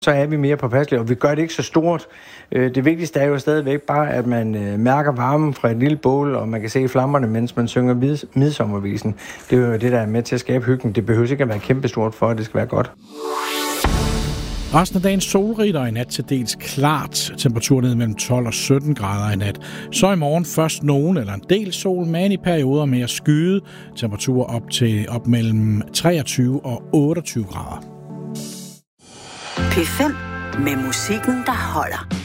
så er vi mere påpasselige, og vi gør det ikke så stort. Det vigtigste er jo stadigvæk bare, at man mærker varmen fra et lille bål, og man kan se flammerne, mens man synger midsommervisen. Det er jo det, der er med til at skabe hyggen. Det behøver ikke at være kæmpestort for, at det skal være godt. Resten af dagen solrigt og i nat til dels klart. Temperatur ned mellem 12 og 17 grader i nat. Så i morgen først nogen eller en del sol, men i perioder mere skyde. Temperatur op mellem 23 og 28 grader. P5 med musikken, der holder.